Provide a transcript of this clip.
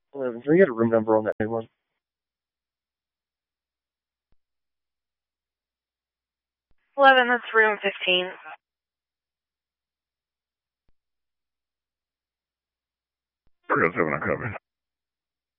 11. Can we get a room number on that new one? That's room 15. 307, I'm coming.